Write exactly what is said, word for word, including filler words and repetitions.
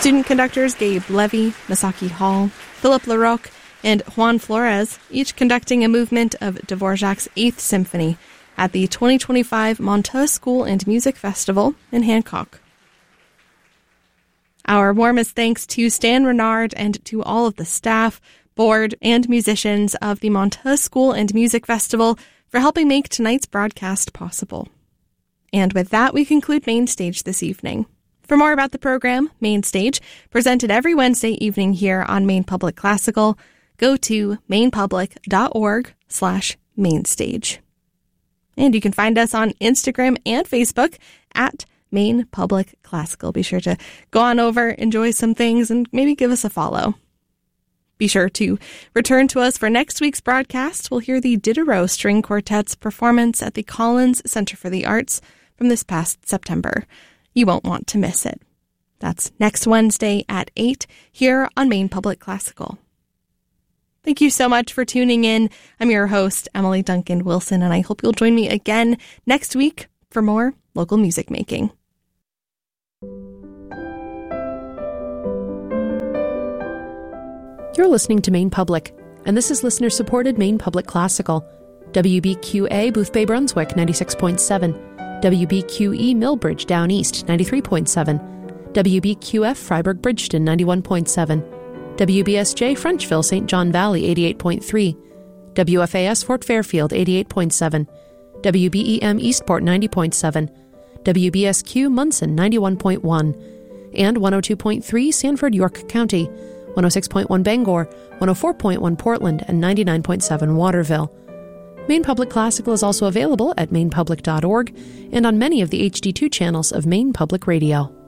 Student conductors Gabe Levy, Misaki Hall, Philip LaRocque, and Juan Flores, each conducting a movement of Dvorak's Eighth Symphony at the twenty twenty-five Montreux School and Music Festival in Hancock. Our warmest thanks to Stan Renard and to all of the staff, board, and musicians of the Montreux School and Music Festival for helping make tonight's broadcast possible. And with that, we conclude Main Stage this evening. For more about the program, Main Stage, presented every Wednesday evening here on Maine Public Classical, go to mainpublic.org slash mainstage. And you can find us on Instagram and Facebook at Maine Public Classical. Be sure to go on over, enjoy some things, and maybe give us a follow. Be sure to return to us for next week's broadcast. We'll hear the Diderot String Quartet's performance at the Collins Center for the Arts from this past September. You won't want to miss it. That's next Wednesday at eight here on Maine Public Classical. Thank you so much for tuning in. I'm your host, Emily Duncan Wilson, and I hope you'll join me again next week for more local music making. You're listening to Maine Public, and this is listener-supported Maine Public Classical. W B Q A Boothbay Brunswick, ninety-six point seven. W B Q E Millbridge Down East, ninety-three point seven. W B Q F Freiburg Bridgeton, ninety-one point seven. W B S J Frenchville Saint John Valley, eighty-eight point three. W F A S Fort Fairfield, eighty-eight point seven. W B E M Eastport, ninety point seven. W B S Q Munson, ninety-one point one. And one oh two point three Sanford, York County, one oh six point one Bangor, one oh four point one Portland, and ninety-nine point seven Waterville. Maine Public Classical is also available at maine public dot org and on many of the H D two channels of Maine Public Radio.